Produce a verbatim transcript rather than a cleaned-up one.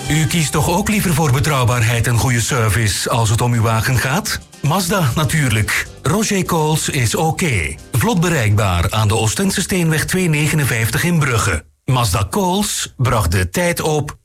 U kiest toch ook liever voor betrouwbaarheid en goede service als het om uw wagen gaat? Mazda natuurlijk. Roger Coles is oké. Vlot bereikbaar aan de Oostense Steenweg tweehonderdnegenenvijftig in Brugge. Mazda Coles bracht de tijd op